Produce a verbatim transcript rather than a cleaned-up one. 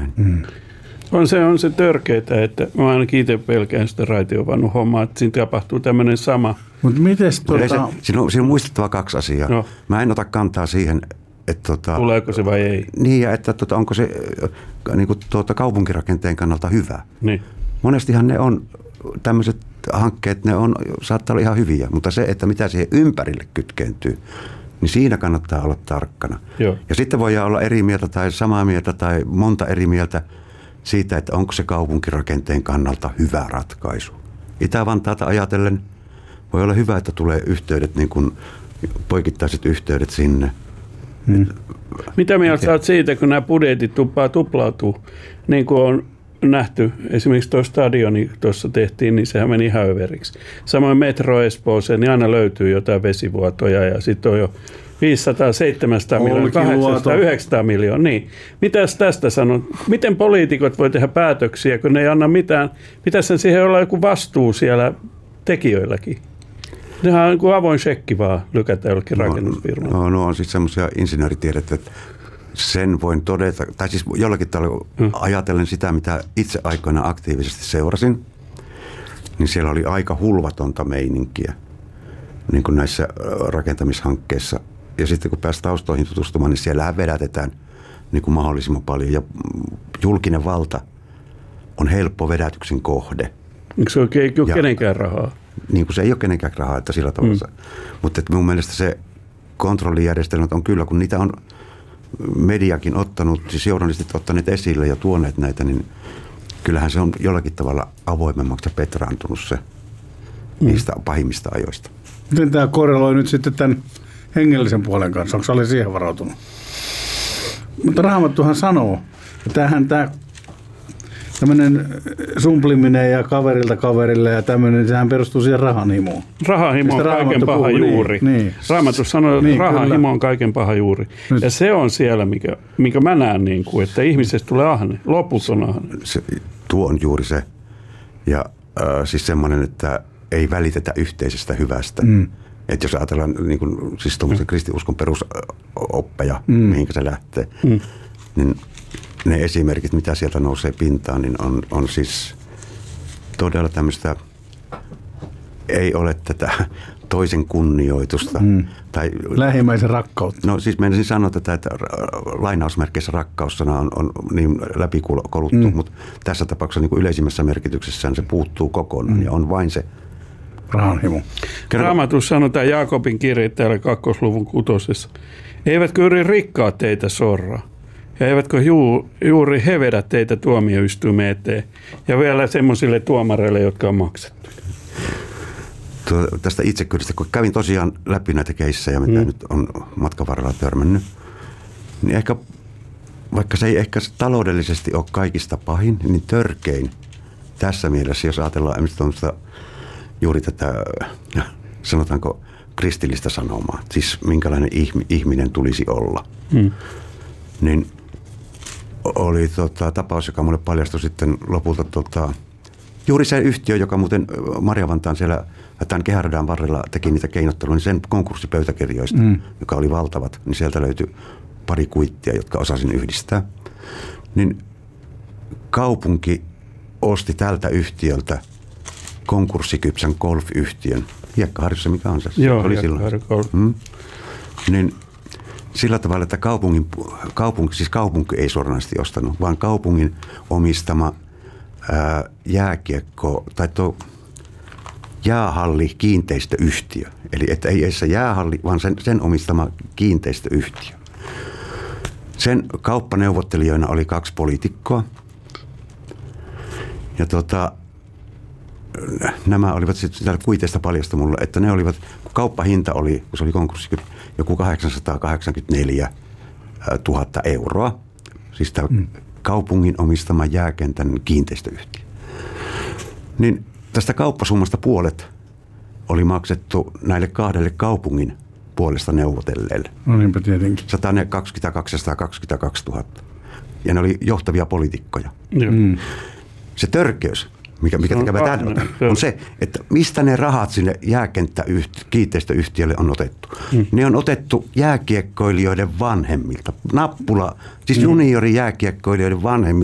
näin. Mm. On se, on se törkeetä, että mä ainakin itse pelkään sitä raitiovaunuhommaa, hommaa, että siinä tapahtuu tämmöinen sama. Mutta mites tuota... Se, siinä, on, siinä on muistettava kaksi asiaa. No. Mä en ota kantaa siihen, että... Tota, tuleeko se vai ei? Niin, ja että tota, onko se niin kuin, tuota, kaupunkirakenteen kannalta hyvä. Niin. Monestihan ne on, tämmöiset hankkeet, ne on, saattaa olla ihan hyviä, mutta se, että mitä siihen ympärille kytkeentyy, niin siinä kannattaa olla tarkkana. Joo. Ja sitten voidaan olla eri mieltä tai samaa mieltä tai monta eri mieltä siitä, että onko se kaupunkirakenteen kannalta hyvä ratkaisu. Itä-Vantaata ajatellen voi olla hyvä, että tulee yhteydet, niin kuin poikittaiset yhteydet sinne. Hmm. Mitä mieltä olet siitä, kun nämä budjetit tuppaa tuplautuu, niin kuin on nähty, esimerkiksi tuo stadioni tuossa tehtiin, niin sehän meni ihan överiksi. Samoin metro Espooseen, niin aina löytyy jotain vesivuotoja ja sitten on jo viisisataa, seitsemänsataa miljoonaa, kahdeksansataa, yhdeksänsataa miljoonaa. Niin. Mitäs tästä sanon? Miten poliitikot voi tehdä päätöksiä, kun ne ei anna mitään? Pitäisi siihen olla joku vastuu siellä tekijöilläkin? Nehän on niin kuin avoin shekki vaan lykätä jollekin no, rakennusfirmalle. No, no on sitten semmoisia insinööritiedettä, että sen voin todeta, tai siis jollakin tavalla hmm. ajatellen sitä, mitä itse aikoina aktiivisesti seurasin, niin siellä oli aika hulvatonta meininkiä niin kuin näissä rakentamishankkeissa. Ja sitten kun pääsi taustoihin tutustumaan, niin siellähän vedätetään niin kuin mahdollisimman paljon. Ja julkinen valta on helppo vedätyksen kohde. Eikö se oikein ei ole ja, kenenkään rahaa? Niin kuin se ei ole kenenkään rahaa, että sillä tavalla. Mm. Mutta mun mielestä se kontrollijärjestelmät on kyllä, kun niitä on mediakin ottanut, siis journalistit ottaneet esille ja tuoneet näitä, niin kyllähän se on jollakin tavalla avoimemmaksi ja petraantunut se mm. niistä pahimmista ajoista. Miten tämä korreloi nyt sitten tämän hengellisen puolen kanssa? Onko oli siihen varautunut? Mutta Raamattuhan sanoo, että tämähän tämä tämmöinen sumpliminen ja kaverilta kaverille ja tämmöinen, sehän perustuu siihen rahanhimoon. Rahahimo on kaiken paha puhuu, juuri. Niin, niin. Raamattu sanoo, että niin, rahahimo on kaiken paha juuri. Nyt. Ja se on siellä, mikä, mikä mä näen, niin kuin, että ihmisestä tulee ahne. Loputon ahne. Se, tuo on juuri se. Ja äh, siis semmoinen, että ei välitetä yhteisestä hyvästä. Mm. Että jos ajatellaan niin kuin, siis tuommoista mm. kristinuskon perusoppeja, mm. mihinkä se lähtee, mm. niin ne esimerkit, mitä sieltä nousee pintaan, niin on, on siis todella tämmöistä, ei ole tätä toisen kunnioitusta. Mm. Tai, lähimmäisen rakkautta. No siis meinasin sanoa tätä, että lainausmerkeissä rakkaussana on, on niin läpikoluttu, mm. mutta tässä tapauksessa niin kuin yleisimmässä merkityksessään se puuttuu kokonaan mm. ja on vain se rahanhimo. Raamatussa sanotaan Jaakobin kirje täällä kakkosluvun kutosessa. Eivätkö yri rikkaat teitä sorraa? Ja eivätkö juu, juuri he vedä teitä tuomioistuimeen eteen? Ja vielä semmoisille tuomareille, jotka on maksettu. Tuo, tästä itsekyydestä, kun kävin tosiaan läpi näitä keissejä, mitä mm. nyt on matkan varrella törmännyt, niin ehkä, vaikka se ei ehkä taloudellisesti ole kaikista pahin, niin törkein tässä mielessä, jos ajatellaan juuri tätä, sanotaanko, kristillistä sanomaa, siis minkälainen ihminen tulisi olla, mm. niin oli tota, tapaus, joka mulle paljastui sitten lopulta tota, juuri se yhtiö, joka muuten Marjavantaan siellä tämän kehäradan varrella teki niitä keinottelua, niin sen konkurssipöytäkirjoista, mm. joka oli valtavat, niin sieltä löytyi pari kuittia, jotka osasin yhdistää. Niin kaupunki osti tältä yhtiöltä konkurssikypsän golf-yhtiön. Hiekkaharjussa, mikä on se? Joo, oli silloin. Mm. Niin sillä tavalla, että kaupungin, kaupunki, siis kaupunki ei suoranaisesti ostanut, vaan kaupungin omistama ää, jääkiekko, tai tuo jäähalli kiinteistöyhtiö. Eli että ei edes se jäähalli, vaan sen, sen omistama kiinteistöyhtiö. Sen kauppaneuvottelijoina oli kaksi poliitikkoa. Ja tota, nämä olivat sitten täällä kuiteista paljasta mulle, että ne olivat, kun kauppahinta oli, kun se oli konkurssi, joku kahdeksansataakahdeksankymmentäneljä tuhatta euroa. Siis tämä mm. kaupungin omistama jääkentän kiinteistöyhtiö. Niin tästä kauppasummasta puolet oli maksettu näille kahdelle kaupungin puolesta neuvotelleille. No niinpä tietenkin. sata kaksikymmentäkaksi ja sata kaksikymmentäkaksi tuhatta. Ja ne oli johtavia poliitikkoja. Mm. Se törkeys, mikä, mikä tekee tämän, on se, että mistä ne rahat sinne jääkenttäkiinteistöyhtiölle on otettu. Mm. Ne on otettu jääkiekkoilijoiden vanhemmilta. Nappula, siis mm. juniorijääkiekkoilijoiden vanhemmilta.